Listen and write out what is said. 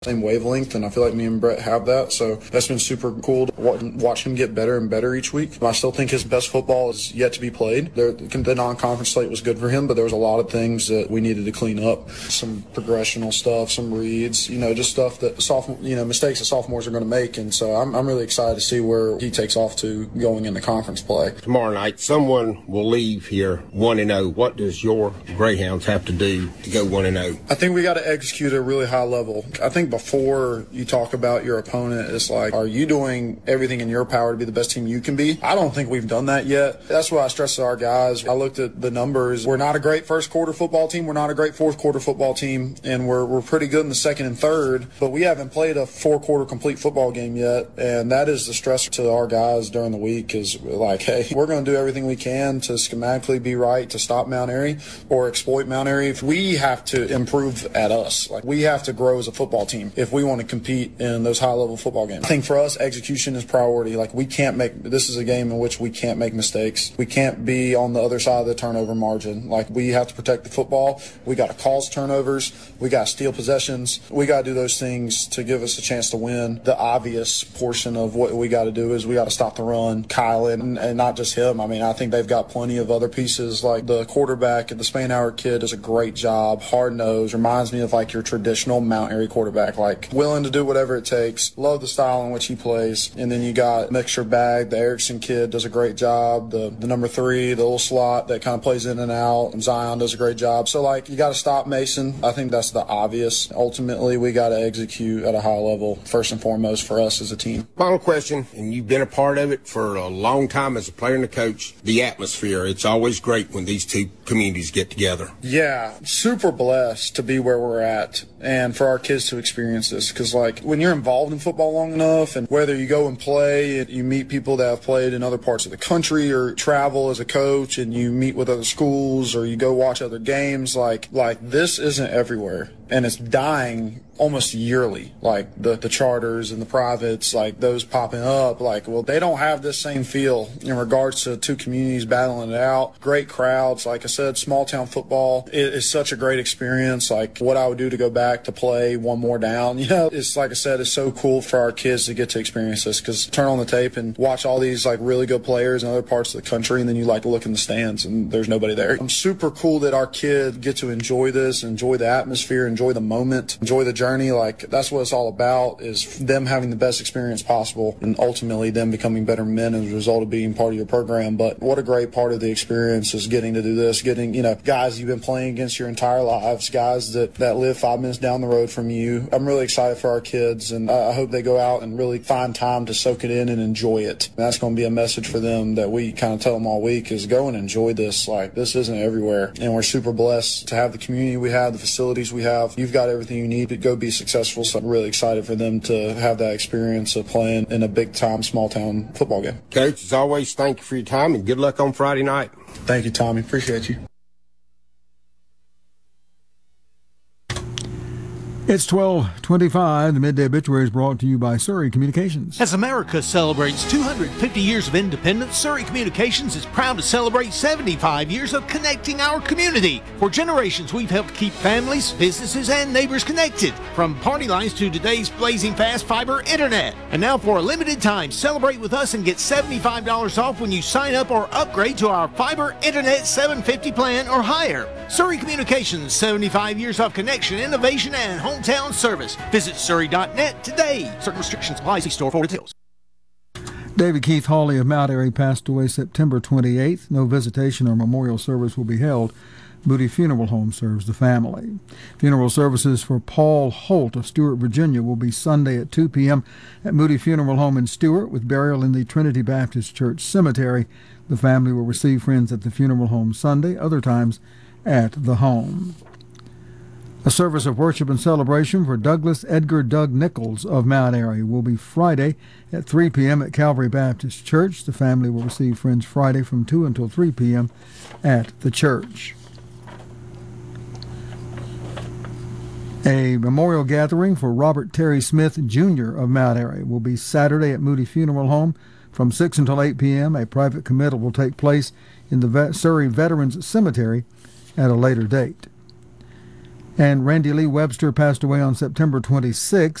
same wavelength, and I feel like me and Brett have that, so that's been super cool to watch him get better and better each week. I still think his best football is yet to be played. The non-conference slate was good for him, but there was a lot of things that we needed to clean up. Some progressional stuff, some reads, just stuff that mistakes that sophomores are going to make, and so I'm really excited to see where he takes off to going into conference play. Tomorrow night, someone will leave here 1-0. What does your Greyhounds have to do to go 1-0? I think we got to execute at a really high level. I think before you talk about your opponent, it's like, are you doing everything in your power to be the best team you can be? I don't think we've done that yet. That's what I stress to our guys. I looked at the numbers. We're not a great first quarter football team. We're not a great fourth quarter football team, and we're pretty good in the second and third, but we haven't played a 4-quarter complete football game yet, and that is the stress to our guys during the week is like, hey, we're going to do everything we can to schematically be right to stop Mount Airy or exploit Mount Airy. We have to improve at us. Like, we have to grow as a football team if we want to compete in those high-level football games. I think for us, execution is priority. Like, this is a game in which we can't make mistakes. We can't be on the other side of the turnover margin. Like, we have to protect the football. We got to cause turnovers. We got to steal possessions. We got to do those things to give us a chance to win. The obvious portion of what we got to do is we got to stop the run. Kylan, and not just him. I mean, I think they've got plenty of other pieces. Like the quarterback, the Spanauer kid does a great job. Hard-nosed. Reminds me of like your traditional Mount Airy quarterback. Like, willing to do whatever it takes. Love the style in which he plays. And then you got Mixture Bag, the Erickson kid does a great job. The number 3, the little slot that kind of plays in and out. And Zion does a great job. So, like, you got to stop Mason. I think that's the obvious. Ultimately, we got to execute at a high level, first and foremost, for us as a team. Final question, and you've been a part of it for a long time as a player and a coach. The atmosphere, it's always great when these two communities get together. Yeah, super blessed to be where we're at and for our kids to experience this, because like when you're involved in football long enough, and whether you go and play and you meet people that have played in other parts of the country, or travel as a coach and you meet with other schools, or you go watch other games, like this isn't everywhere, and it's dying almost yearly. Like the charters and the privates, like those popping up, like, well, they don't have this same feel in regards to two communities battling it out. Great crowds. Like I said, small town football is such a great experience. Like, what I would do to go back to play one more down, it's like I said, it's so cool for our kids to get to experience this, because turn on the tape and watch all these like really good players in other parts of the country, and then you like to look in the stands and there's nobody there. I'm super cool that our kids get to enjoy this, enjoy the atmosphere, enjoy the moment, enjoy the journey. Like, that's what it's all about, is them having the best experience possible, and ultimately them becoming better men as a result of being part of your program. But what a great part of the experience is getting to do this, getting, guys you've been playing against your entire lives, guys that live 5 minutes down the road from you. I'm really excited for our kids, and I hope they go out and really find time to soak it in and enjoy it. And that's going to be a message for them that we kind of tell them all week, is go and enjoy this. Like, this isn't everywhere, and we're super blessed to have the community we have, the facilities we have. You've got everything you need to go be successful, so I'm really excited for them to have that experience of playing in a big-time, small-town football game. Coach, as always, thank you for your time, and good luck on Friday night. Thank you, Tommy. Appreciate you. It's 12:25. The Midday Obituary is brought to you by Surrey Communications. As America celebrates 250 years of independence, Surrey Communications is proud to celebrate 75 years of connecting our community. For generations, we've helped keep families, businesses, and neighbors connected, from party lines to today's blazing fast fiber internet. And now, for a limited time, celebrate with us and get $75 off when you sign up or upgrade to our fiber internet 750 plan or higher. Surrey Communications, 75 years of connection, innovation, and hometown service. Visit surrey.net today. Certain restrictions apply. See store for details. David Keith Hawley of Mount Airy passed away September 28th. No visitation or memorial service will be held. Moody Funeral Home serves the family. Funeral services for Paul Holt of Stewart, Virginia will be Sunday at 2 p.m. at Moody Funeral Home in Stewart, with burial in the Trinity Baptist Church Cemetery. The family will receive friends at the funeral home Sunday, other times at the home. A service of worship and celebration for Douglas Edgar Doug Nichols of Mount Airy will be Friday at 3 p.m. at Calvary Baptist Church. The family will receive friends Friday from 2 until 3 p.m. at the church. A memorial gathering for Robert Terry Smith, Jr. of Mount Airy will be Saturday at Moody Funeral Home from 6 until 8 p.m. A private committal will take place in the Surrey Veterans Cemetery at a later date. And Randy Lee Webster passed away on September 26.